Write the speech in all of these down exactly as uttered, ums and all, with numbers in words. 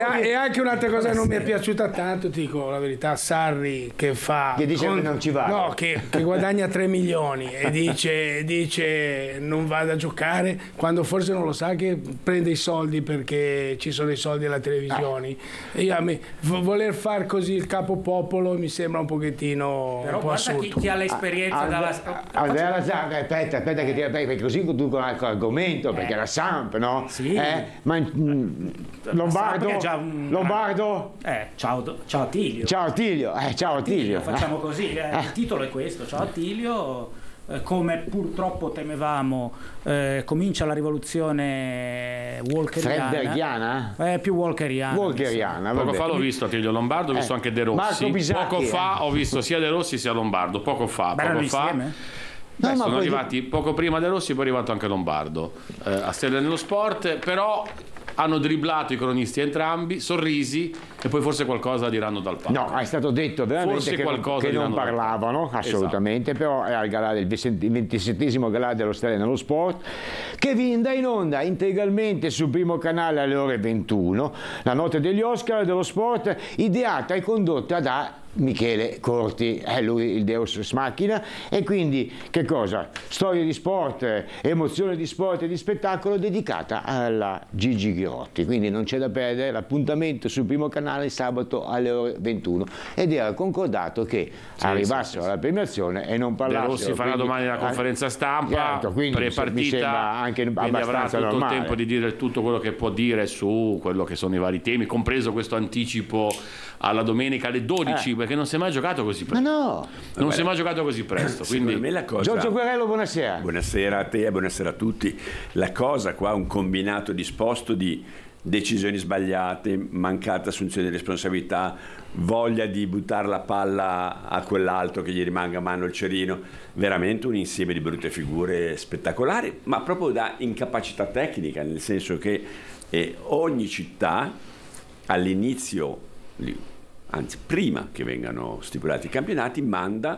E anche un'altra cosa che non mi è piaciuta tanto, ti dico la verità, Sarri che fa... Che dice con, che non ci va. No, che, che guadagna tre milioni e dice, dice non vada a giocare, quando forse non lo sa che prende i soldi perché ci sono i soldi alla televisione. Ah. E io, a me, voler far così il capopopolo mi sembra un pochettino Però un po' guarda assurdo. chi, chi ha l'esperienza Ah, dalla... Andrea Lazzaro, aspetta, aspetta che ti perché così conduco l'argomento, perché la Samp, no? Sì. Eh? Ma, mh, Lombardo, Samp è già un- Lombardo, Eh, ciao, ciao Attilio. ciao Attilio, eh, ciao Attilio. Facciamo così, eh, il titolo è questo, ciao Attilio. Eh, come purtroppo temevamo, eh, comincia la rivoluzione walkeriana. Fredberghiana? Eh, più walkeriana. Walkeriana, Poco vabbè. fa l'ho visto Attilio Lombardo, ho visto Eh, anche De Rossi. Marco Bisacchi, Poco eh. fa ho visto sia De Rossi sia Lombardo. Poco fa, Beh, erano poco fa. insieme? Beh, No, ma sono poi- arrivati poco prima De Rossi, poi è arrivato anche Lombardo eh, a Stelle nello Sport, però hanno dribblato i cronisti entrambi, sorrisi e poi forse qualcosa diranno dal palco. No, è stato detto veramente Forse che, non, qualcosa che non diranno dal parlavano, palco. assolutamente, però è al galà del ventisettesimo galà dello Stelle nello Sport, che vi andrà in onda integralmente sul primo canale alle ore ventuno, la notte degli Oscar dello Sport, ideata e condotta da Michele Corti, è lui il Deus Ex Machina, e quindi che cosa? Storie di sport, emozione di sport e di spettacolo dedicata alla Gigi Ghiotti, quindi non c'è da perdere l'appuntamento sul primo canale sabato alle ore ventuno, ed era concordato che Sì, arrivassero sì, sì, alla premiazione e non De parlassero. Rossi farà quindi- domani la conferenza stampa Certo, quindi mi pre-partita, sembra anche quindi avrà abbastanza tutto normale. il tempo di dire tutto quello che può dire su quello che sono i vari temi, compreso questo anticipo alla domenica alle dodici, Eh. perché non si è mai giocato così Ma presto. no! Non si è mai giocato così presto, Secondo quindi me la cosa... Giorgio Guerrello, buonasera. Buonasera a te e buonasera a tutti. La cosa qua è un combinato disposto di decisioni sbagliate, mancata assunzione di responsabilità, voglia di buttare la palla a quell'altro che gli rimanga a mano il cerino, veramente un insieme di brutte figure spettacolari, ma proprio da incapacità tecnica, nel senso che eh, ogni città all'inizio, li- anzi prima che vengano stipulati i campionati, manda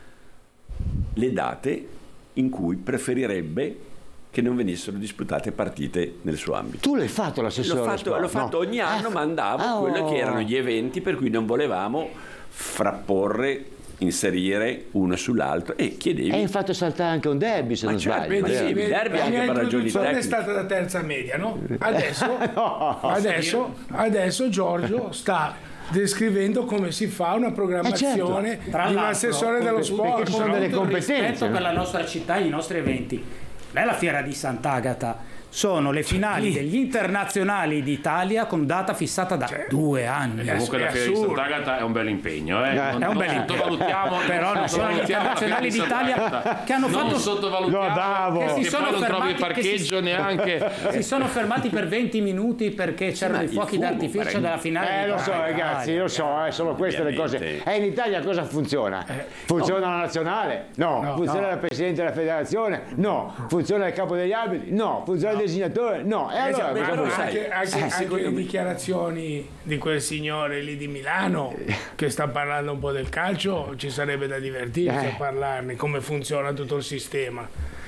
le date in cui preferirebbe che non venissero disputate partite nel suo ambito. Tu l'hai fatto l'assessore L'ho allo fatto, sport? l'ho fatto No. ogni anno, Ah, mandavo ah, quelli oh. che erano gli eventi per cui non volevamo frapporre, inserire uno sull'altro e chiedevi. E hai fatto saltare anche un derby, se Ma non certo, sbaglio. vedi, vero? sì, Vedi, derby la anche mia per ragioni introduzione è tecniche. stata da terza media, no? Adesso, No. adesso, adesso Giorgio sta descrivendo come si fa una programmazione Eh, certo. Tra di un l'altro, assessore dello perché sport. ci sono no? delle Tutto il competenze, rispetto no? per la nostra città e i nostri eventi. Non è la fiera di Sant'Agata, sono le finali degli internazionali d'Italia con data fissata da due anni. comunque è la fiera di assurdo. Sant'Agata è un bel impegno, eh. Non, È un non bel sottovalutiamo, Però non sono gli sottovalutiamo la fiera internazionali di d'Italia Sant'Agata. che hanno Non fatto- sottovalutiamo Lo davo. che Che si poi sono non trovi il fermati, che parcheggio si- neanche. Si sono fermati per venti minuti perché c'erano ma i il fuochi fumo, d'artificio pare- della finale. Eh, lo so, d'Italia. ragazzi, lo so, eh, sono queste le cose. Ovviamente. E in Italia cosa funziona? Funziona la nazionale? No. No, Funziona no. il presidente della federazione? No. Funziona il capo degli arbitri? No. Funziona il designatore? No. E allora beh, cosa però vuoi? sai, Anche, anche- eh, anche secondo le me- dichiarazioni di quel signore lì di Milano che sta parlando un po' del calcio, ci sarebbe da divertirsi Eh. a parlarne, come funziona tutto il sistema.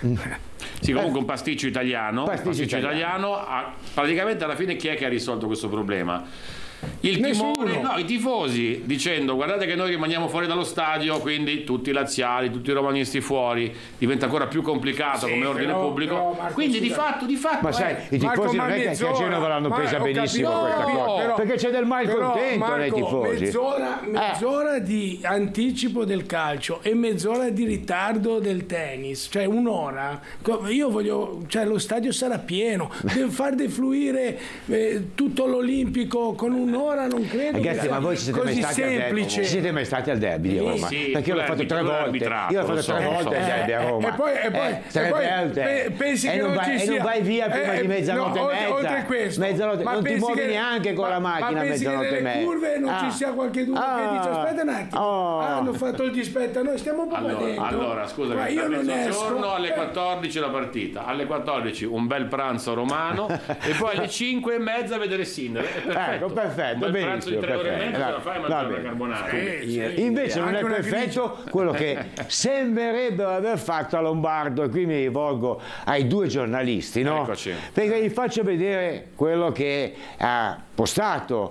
Sì, comunque un pasticcio italiano, Pasticcio pasticcio italiano, ha- praticamente alla fine chi è che ha risolto questo problema? Il Nessuno. timone, no, i tifosi, dicendo guardate che noi rimaniamo fuori dallo stadio, quindi tutti i laziali, tutti i romanisti fuori, diventa ancora più complicato Sì, come ordine però- pubblico, però, Marco, quindi di scusa. fatto, di fatto, Ma sai, eh, i Marco, tifosi ma non è che a mezz'ora- Genova l'hanno ma presa ho benissimo capito, questa no, cosa, però- perché c'è del malcontento Però, nei Marco, tifosi. Mezz'ora, mezz'ora di anticipo del calcio e mezz'ora di ritardo del tennis, cioè un'ora. Co- Io voglio, cioè lo stadio sarà pieno, deve far defluire eh, tutto l'Olimpico con un'ora, non credo. che Ragazzi, sia ma voi ci siete mai così stati al derby? semplice. Ci siete mai stati al derby di Roma? sì, Perché io l'ho fatto tre quello è volte. arbitrato, Io l'ho lo fatto so, tre lo volte so. il derby a Roma. E poi, e poi, Eh, tre e poi volte. pe- pensi e che non non vai, ci e sia non vai via prima eh, di mezzanotte no, e mezza. oltre, oltre questo, Mezzanotte- ma non ti pensi muovi che- neanche con ma- la macchina ma a pensi che mezzanotte e nelle mezza. curve non Ah. ci sia qualcuno Ah. che dice aspetta un attimo, Oh. ah, hanno fatto il dispetto a noi, stiamo un po' qua Allora, dentro. allora scusami, ma io a non mezzogiorno esco alle eh, quattordici la partita, alle quattordici un bel pranzo romano e poi alle cinque e mezza vedere Sinner. È perfetto. Ecco, perfetto. perfetto, Un bel pranzo di benissimo, tre ore e perfetto. mezza ce la fai a mangiare Va una bene. carbonara. Sì, sì. Invece non è Anche una perfetto quello che sembrerebbe aver fatto a Lombardo, e qui mi rivolgo ai due giornalisti, no? Eccoci. Perché vi faccio vedere quello che ha postato